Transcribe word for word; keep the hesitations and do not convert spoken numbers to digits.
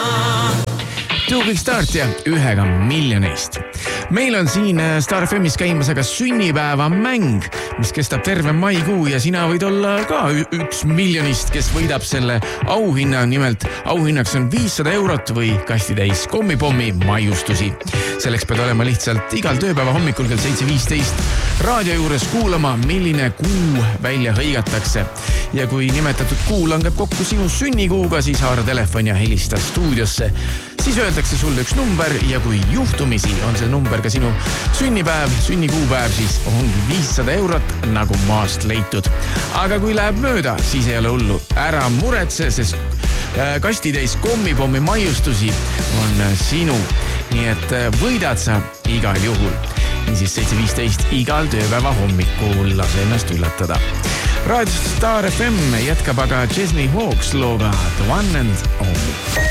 Tuglik start ja ühega miljonist. Meil on siin Star F M-is käimas aga sünnipäeva mäng, mis kestab terve maikuu ja sina võid olla ka üks miljonist, kes võidab selle auhinna. Nimelt auhinnaks on viissada eurot või kastitäis kommipommi maiustusi. Selleks pead olema lihtsalt igal tööpäeva hommikul kell seitse viisteist raadio juures kuulama, milline kuu välja hõigatakse. Ja kui nimetatud kuu langeb kokku sinu sünnikuuga, siis haara telefon ja helista stuudiosse. Siis öeldakse sulle üks number ja kui juhtumisi on see number ka sinu sünnipäev, sünnikuupäev, siis ongi viissada eurot nagu maast leitud. Aga kui läheb mööda, siis ei ole hullu. Ära muretse, sest kastitäis kommipommi maiustusi on sinu. Nii et võidad sa igal juhul. Niisiis seitse viisteist igal tööpäeva hommikul lase ennast üllatada. Raadio Star F M jätkab aga Chesney Hawks looga The One and Only.